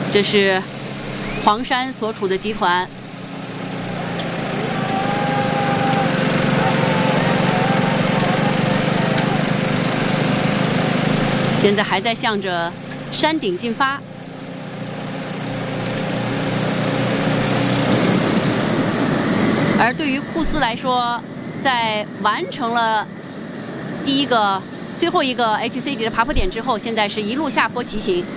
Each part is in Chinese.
这是黄山所处的集团。现在还在向着山顶进发。而对于库斯来说，在完成了最后一个 HC 级的爬坡点之后，现在是一路下坡骑行。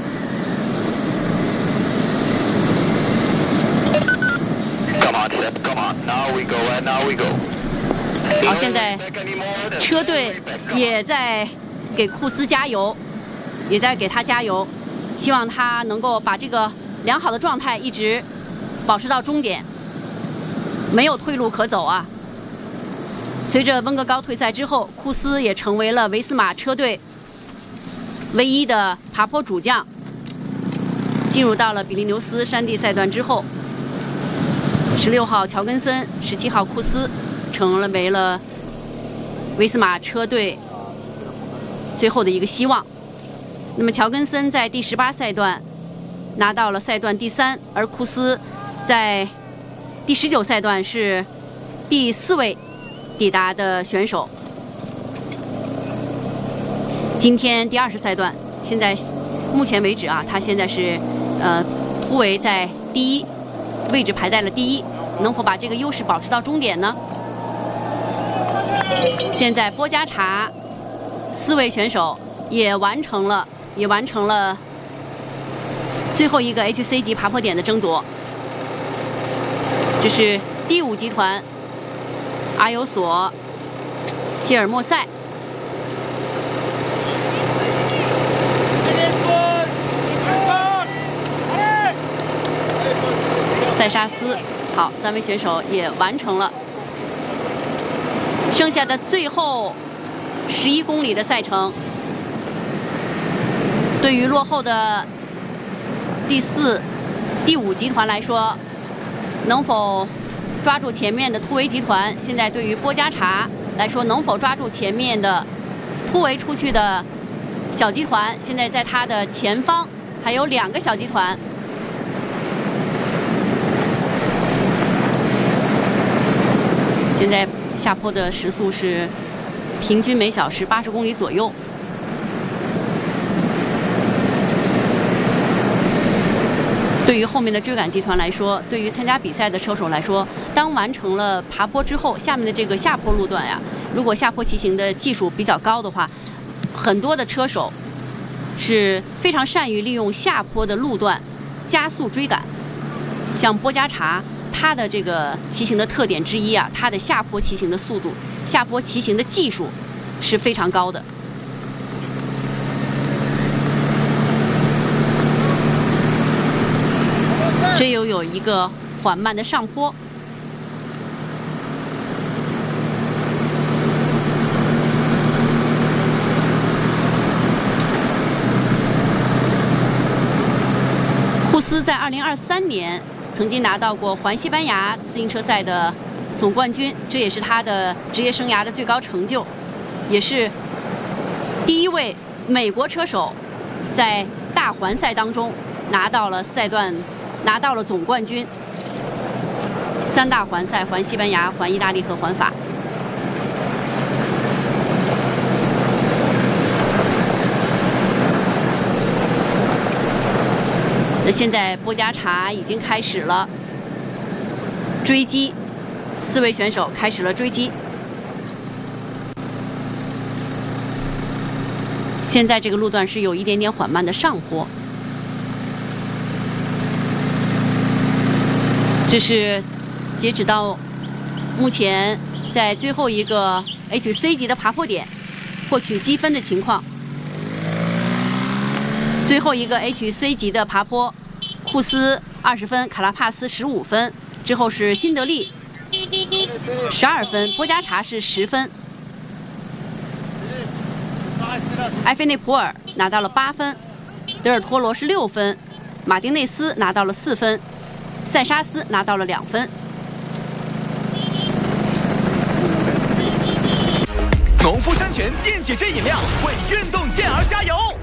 好，现在车队也在给库斯加油，也在给他加油，希望他能够把这个良好的状态一直保持到终点，没有退路可走啊！随着温格高退赛之后，库斯也成为了维斯马车队唯一的爬坡主将。进入到了比利牛斯山地赛段之后，16号乔根森、17号库斯成为了维斯马车队最后的一个希望。那么乔根森在第18赛段拿到了赛段第3，而库斯在第19赛段是第4位抵达的选手。今天第20赛段，现在目前为止啊，他现在是突围在第1位置，排在了第1，能否把这个优势保持到终点呢？现在波加查4位选手也完成了最后一个 HC 级爬坡点的争夺。这是第5集团阿尤索、谢尔莫塞。塞沙斯，好，3位选手也完成了剩下的最后11公里的赛程。对于落后的第4、第5集团来说，能否抓住前面的突围集团？现在对于波加查来说，能否抓住前面的突围出去的小集团？现在在他的前方还有2个小集团。现在下坡的时速是平均每小时80公里左右。对于后面的追赶集团来说，对于参加比赛的车手来说，当完成了爬坡之后，下面的这个下坡路段呀，如果下坡骑行的技术比较高的话，很多的车手是非常善于利用下坡的路段加速追赶。像波加查，他的这个骑行的特点之一啊，他的下坡骑行的速度、下坡骑行的技术是非常高的。这又有一个缓慢的上坡。库斯在2023年曾经拿到过环西班牙自行车赛的总冠军，这也是他的职业生涯的最高成就，也是第1位美国车手在大环赛当中拿到了总冠军。3大环赛：环西班牙、环意大利和环法。那现在波加查已经开始了追击，4位选手开始了追击。现在这个路段是有一点点缓慢的上坡。这是截止到目前在最后一个 HC 级的爬坡点获取积分的情况。最后一个 HC 级的爬坡，库斯20分，卡拉帕斯15分，之后是辛德利12分，波加查是10分，埃菲内普尔拿到了8分，德尔托罗是6分，马丁内斯拿到了4分。塞沙斯拿到了2分。 农夫山泉电解质饮料为运动健儿加油。